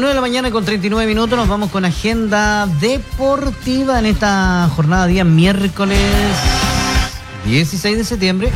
9 de la mañana con 39 minutos nos vamos con agenda deportiva en esta jornada día miércoles 16 de septiembre.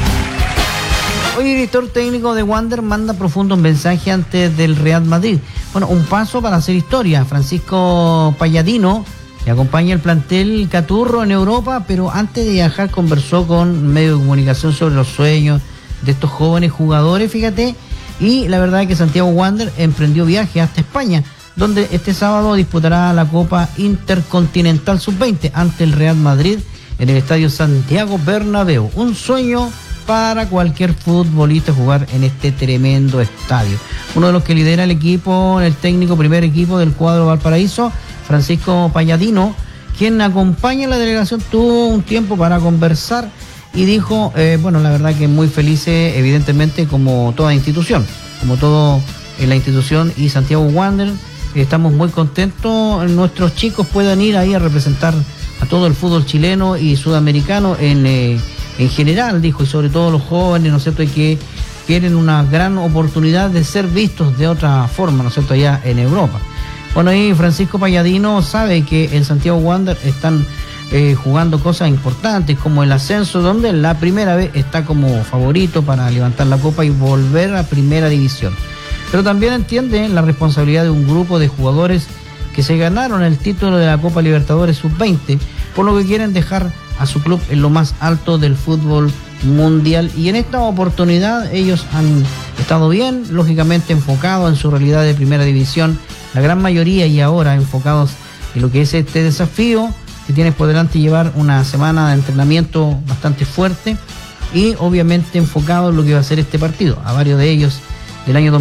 Hoy el director técnico de Wander manda profundo mensaje antes del Real Madrid. Bueno, un paso para hacer historia. Francisco Palladino le acompaña el plantel Caturro en Europa, pero antes de viajar conversó con medios de comunicación sobre los sueños de estos jóvenes jugadores, fíjate. Y la verdad es que Santiago Wander emprendió viaje hasta España, donde este sábado disputará la Copa Intercontinental Sub-20 ante el Real Madrid en el Estadio Santiago Bernabéu. Un sueño para cualquier futbolista jugar en este tremendo estadio. Uno de los que lidera el equipo, el técnico primer equipo del cuadro Valparaíso, Francisco Palladino, quien acompaña a la delegación, tuvo un tiempo para conversar y dijo, bueno, la verdad que muy felices, evidentemente, como toda institución, como todo en la institución y Santiago Wander, estamos muy contentos, nuestros chicos puedan ir ahí a representar a todo el fútbol chileno y sudamericano en general, dijo, y sobre todo los jóvenes, ¿no es cierto?, que quieren una gran oportunidad de ser vistos de otra forma, ¿no es cierto?, allá en Europa. Bueno, ahí Francisco Palladino sabe que en Santiago Wander están jugando cosas importantes como el ascenso, donde la primera vez está como favorito para levantar la copa y volver a primera división. Pero también entiende la responsabilidad de un grupo de jugadores que se ganaron el título de la Copa Libertadores Sub-20, por lo que quieren dejar a su club en lo más alto del fútbol mundial. Y en esta oportunidad ellos han estado bien, lógicamente enfocados en su realidad de primera división, la gran mayoría, y ahora enfocados en lo que es este desafío que tienes por delante, llevar una semana de entrenamiento bastante fuerte y obviamente enfocado en lo que va a ser este partido. A varios de ellos del año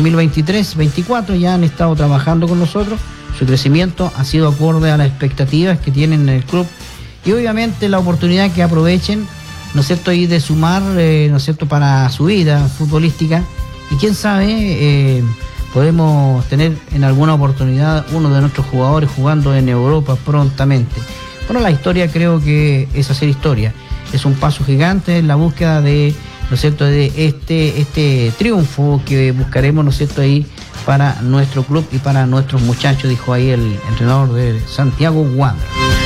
2023-24 ya han estado trabajando con nosotros. Su crecimiento ha sido acorde a las expectativas que tienen en el club y obviamente la oportunidad que aprovechen, ¿no es cierto?, y de sumar, ¿no es cierto?, para su vida futbolística, y quién sabe, podemos tener en alguna oportunidad uno de nuestros jugadores jugando en Europa prontamente. Bueno, la historia creo que es hacer historia, es un paso gigante en la búsqueda de, ¿no es cierto?, de este triunfo que buscaremos, ¿no es cierto?, ahí para nuestro club y para nuestros muchachos, dijo ahí el entrenador de Santiago Wander.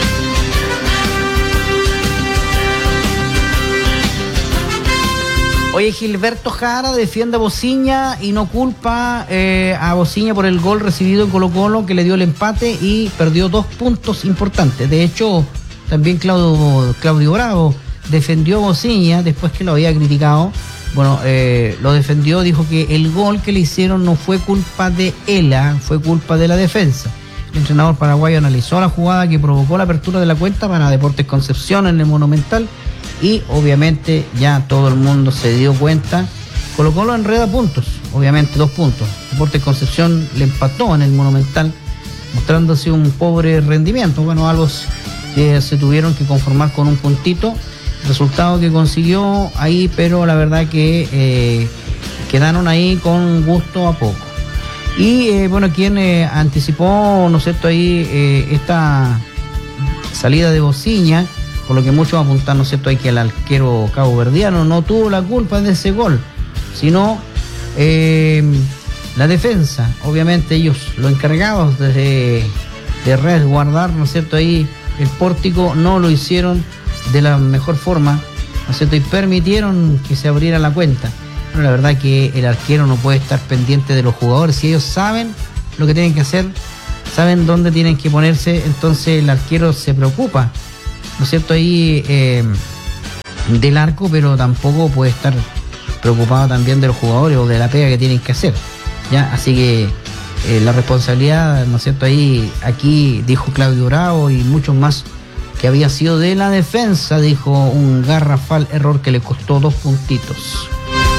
Oye, Gilberto Jara defiende a Bociña y no culpa a Bociña por el gol recibido en Colo-Colo, que le dio el empate y perdió 2 puntos importantes. De hecho, también Claudio Bravo defendió a Bociña después que lo había criticado. Bueno, lo defendió, dijo que el gol que le hicieron no fue culpa de él, fue culpa de la defensa. El entrenador paraguayo analizó la jugada que provocó la apertura de la cuenta para Deportes Concepción en el Monumental y obviamente ya todo el mundo se dio cuenta. Colo-Colo enreda puntos, obviamente 2 puntos. Deportes Concepción le empató en el Monumental, mostrándose un pobre rendimiento. Bueno, algo se tuvieron que conformar con un puntito, resultado que consiguió ahí, pero la verdad que quedaron ahí con gusto a poco. Y bueno, quien anticipó, ¿no es cierto?, ahí esta salida de Bociña, por lo que muchos apuntan, ¿no es cierto?, ahí que el arquero caboverdiano no tuvo la culpa de ese gol, sino la defensa. Obviamente ellos, los encargados de resguardar, ¿no es cierto?, ahí el pórtico, no lo hicieron de la mejor forma, ¿no es cierto?, y permitieron que se abriera la cuenta. Pero la verdad que el arquero no puede estar pendiente de los jugadores. Si ellos saben lo que tienen que hacer, saben dónde tienen que ponerse, entonces el arquero se preocupa, ¿no es cierto?, ahí del arco, pero tampoco puede estar preocupado también de los jugadores o de la pega que tienen que hacer, ¿ya? Así que la responsabilidad, ¿no es cierto?, ahí, aquí dijo Claudio Bravo y muchos más, que había sido de la defensa, dijo, un garrafal error que le costó 2 puntitos.